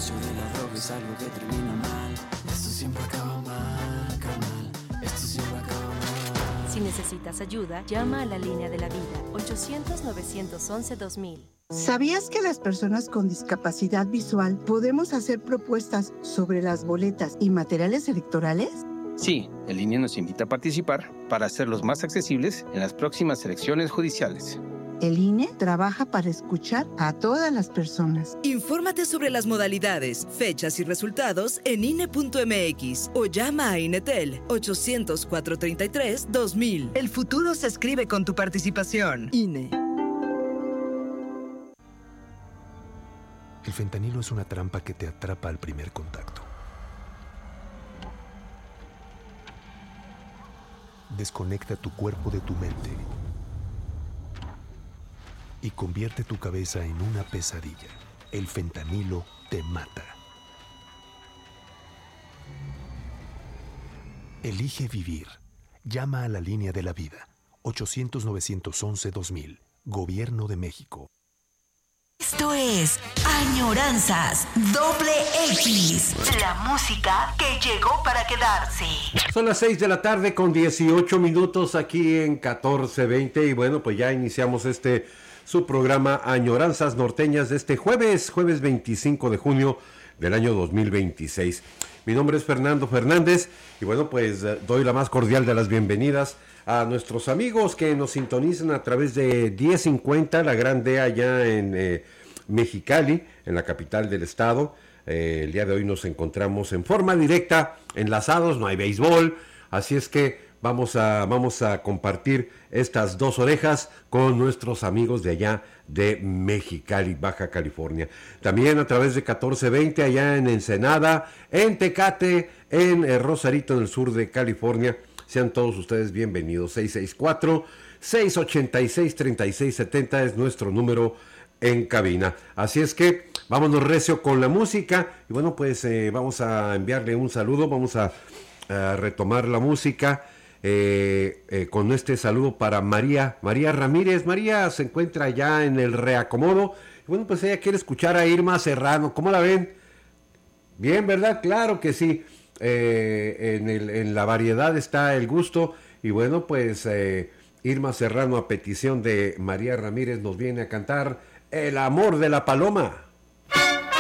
negocio de la droga es algo que termina mal. Esto siempre acaba mal, carnal. Esto siempre acaba mal. Si necesitas ayuda, llama a la línea de la vida, 800-911-2000. ¿Sabías que las personas con discapacidad visual podemos hacer propuestas sobre las boletas y materiales electorales? Sí, el INE nos invita a participar para hacerlos más accesibles en las próximas elecciones judiciales. El INE trabaja para escuchar a todas las personas. Infórmate sobre las modalidades, fechas y resultados en INE.mx o llama a INETEL 800-433-2000. El futuro se escribe con tu participación. INE. El fentanilo es una trampa que te atrapa al primer contacto. Desconecta tu cuerpo de tu mente y convierte tu cabeza en una pesadilla. El fentanilo te mata. Elige vivir. Llama a la línea de la vida. 800-911-2000. Gobierno de México. Esto es Añoranzas X. La música que llegó para quedarse. Son las 6 de la tarde con 18 minutos aquí en 1420. Y bueno, pues ya iniciamos su programa Añoranzas Norteñas de este jueves 25 de junio del año 2026. Mi nombre es Fernando Fernández y bueno, pues doy la más cordial de las bienvenidas a nuestros amigos que nos sintonizan a través de 1050, la grande allá en Mexicali, en la capital del estado. El día de hoy nos encontramos en forma directa, enlazados, no hay béisbol, así es que vamos a compartir estas dos orejas con nuestros amigos de allá de Mexicali, Baja California. También a través de 1420 allá en Ensenada, en Tecate, en Rosarito, en el sur de California. Sean todos ustedes bienvenidos. 664-686-3670 es nuestro número en cabina. Así es que vámonos recio con la música. Y bueno, pues vamos a enviarle un saludo. Vamos a retomar la música con este saludo para María Ramírez. María se encuentra ya en el reacomodo. Y bueno, pues ella quiere escuchar a Irma Serrano. ¿Cómo la ven? Bien, ¿verdad? Claro que sí. En la variedad está el gusto y bueno, pues Irma Serrano, a petición de María Ramírez, nos viene a cantar El amor de la paloma.